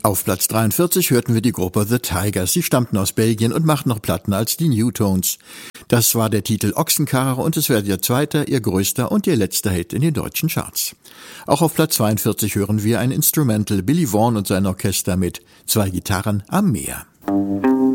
Auf Platz 43 hörten wir die Gruppe The Tigers. Sie stammten aus Belgien und machten noch Platten als die Newtones. Das war der Titel Ochsenkarre und es wäre ihr zweiter, ihr größter und ihr letzter Hit in den deutschen Charts. Auch auf Platz 42 hören wir ein Instrumental, Billy Vaughn und sein Orchester mit Zwei Gitarren am Meer.